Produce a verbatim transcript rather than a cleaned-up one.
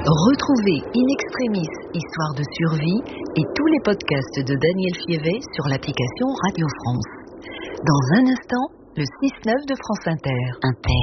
Retrouvez In Extremis, Histoire de survie et tous les podcasts de Daniel Fievet sur l'application Radio France. Dans un instant, le six neuf de France Inter. Inter.